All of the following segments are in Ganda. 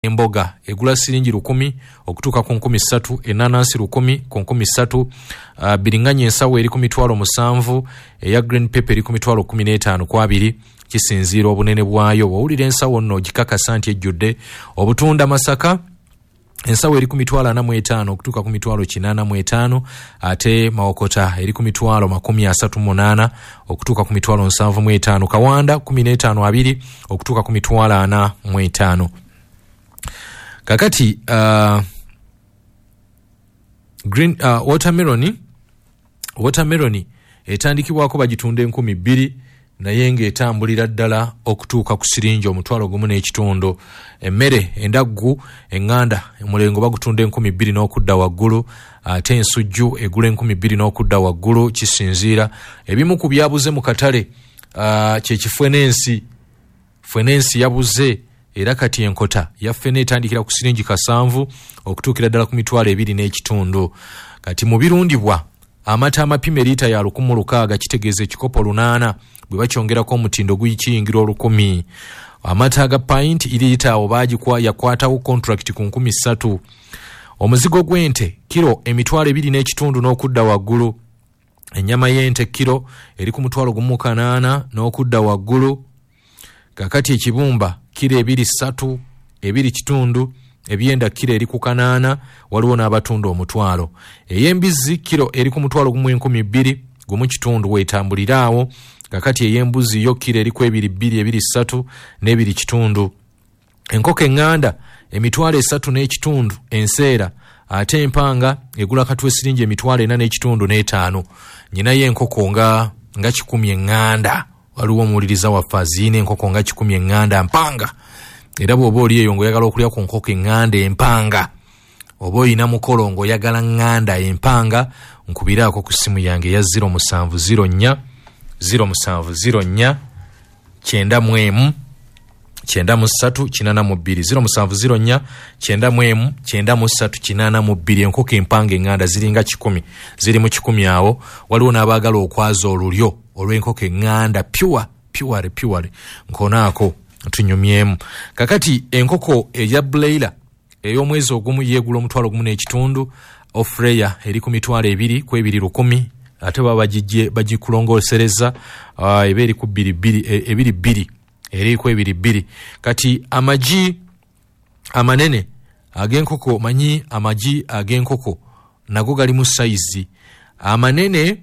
emboga egula siringi 10 okutuuka ku 13, enanasi 10 ku 13, biringanya ensawo eri ku mitwalo 7, eya green pepper eri ku mitwalo 15 ku 2, kisinziira obunene bwayo. Wawulira ensawo nno gikakasa nti ejjudde. Obutunda masaka ensawo eri ku mitwalo 45 okutuuka ku mitwalo 85, ate mawokota eri ku mitwalo 38 okutuuka ku mitwalo 75, kawanda 15 okutuuka ku mitwalo 45. Kakati green watermelon etandikibwako bagitunda 2,000 naye ng'etambulira ddala okutuuka ku siringi omutwalo gumu n'ekitundu. Emmere endaggu enganda omulengo bagutunda 2,000 n'okudda waggulu, ate ensujju egula 2,000 n'okudda waggulu, kisinziira. Ebimu ku byabuze mu katale kyekifwenensi. Fwenensi yabuze era kati enkota yaffe n'etandikira ku siringi 7 okutuukira ddala ku mitwalo 2 n'ekitundu. Kati mu birundibwa amata amapima liita ya 1,600 kitegeeza ekikopo 8 bwe bakyongerako omutindo guyikiyingira 10,000. Amata aga pint liita awo yakwatawo contract ku 3,000. Omuzigo gw'ente kilo emitwalo 2 n'ekitundu n'okudda waggulu. Ennyama y'ente kilo eri ku mutwalo 8 n'okudda waggulu. Kakati ekibumba kilo 2, 2 kitundu, ebyenda kilo eri ku 8, waliwo n'abatunda omutwalo. Ey'embizzi kilo eri ku mutwalo 1,200 gumu kitundu weetambuliraawo. Kakati ey'embuzi yo kilo eri ku 2, 2, n'ebiri kitundu. Enkoko enganda emitwalo 3 n'ekitundu enseera, ate empanga egula katwe siringi emitwalo 4 n'ekitundu n'5. Nyina y'enkoko nga 10 enganda. Waliwo omuwuliriza waffe aziina enkoko nga 10 enganda mpanga. Era bw'oba oli eyo ng'oyagala okulya ku nkoko enganda empanga, oba oyina mukolo ng'oyagala nganda empanga, nkubiraako ku ssimu yange eya 0704 0704 91 93 82 0704 91 93 82. Enkoko empanga enganda ziringa 10, ziri mu 10 awo. Waliwo n'abaagala okwaza olulyo olw'enkoko enganda pure nkonaako tunyumyemu. Kakati enkoko eya broiler ey'omwezi ogumu yeegula omutwalo 1 n'ekitundu. Ofreya eri ku mitwalo 2 ku 2,10, ate baba bagikulongosereza eba eri ku 2 eri ku 2. Kati amagi amanene ag'enkoko, manyi amagi ag'enkoko nago gali mu size amanene.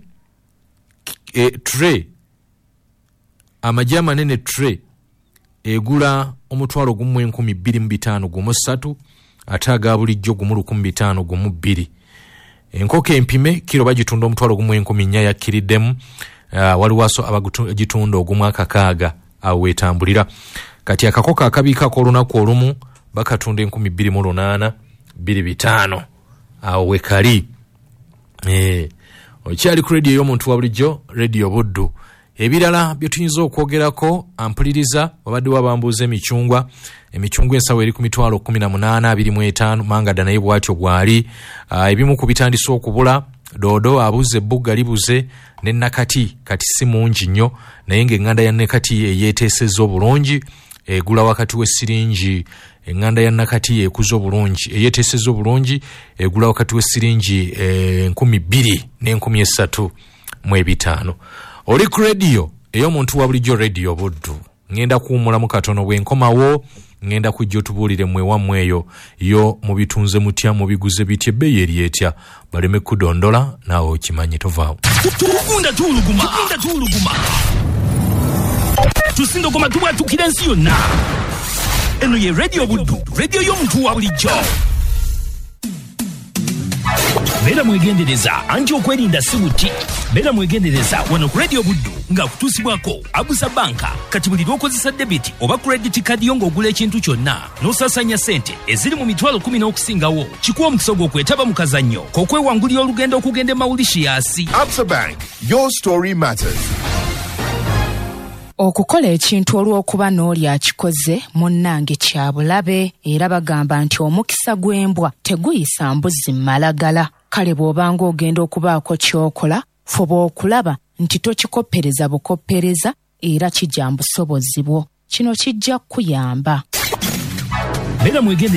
Tray amagi amanene tray egula omutwalo 1,205 gumu 3, ate aga bulijjo gumu 1,500 gumu 2. Enkoko empime kilo bagitunda omutwalo 1,400 yakkiriddemu. Waliwo aso abagitunda ogumu 600 awo wetambulira. Kati akakoko akabiikako olunaku olumu bakatunda 2,800 2,500 awo wekali. Okyali ku radio y'omuntu wa bulijjo, Radio Buddu. Ebirala bye tuyinza okwogerako, ampuliriza babadde wabambuuza emicungwa ensawo eri ku mitwalo 18 25, mangada naye bwatyo bwali. Ebimu ku bitandise okubula. Doodo abuze, bugga libuze, ne nakati kati si mungi nnyo, naye ng'enganda ya nakati eyeeteesezza obulungi egula wakati w'essiringi. Enganda ya nakati ekuza obulungi eyeeteesezza obulungi egula wakati w'essiringi 2,000 ne3,500. Oli ku radio ey'omuntu wa bulijjo, Radio Buddu. Ngenda kuwummulamu katono bwenkomawo, ngenda kujja otubuulire mmwe wammwe eyo yo mubitunze mutya, mubiguze bitya, ebbeeyi eri etya, baleme kudondola naawe okimanyi tovaawo. Tukunda tuluguma tusindogoma tubwatukira ensi yonna. Eno ye Radio Buddu, radio y'omuntu wa bulijjo. Beera mwegendereza anti okwerinda si buti. Beera mwegendereza wano ku Radio Buddu nga kutuusibwako Abusa Banka. Kati buli lw'okozesa debit oba credit card yo ng'ogula ekintu kyonna n'osaasanya ssente eziri mu mitwalo 10 n'okusingawo, kikuwa omukisa gw'okwetaba mu kazannyo k'okwewangulira olugendo okugenda e Mauritius. Absa Bank, your story matters. Okukola ekintu olw'okuba n'oli akikoze munnange kya bulabe, era bagamba nti omukisa gw'embwa teguyisa mbuzi malagala. Kale bw'obanga ogenda okubaako ky'okola, fuba okulaba nti tokikoppereza bukoppereza era kijja mu busobozi bwo. Kino kijja kuyamba. beera mwegendereza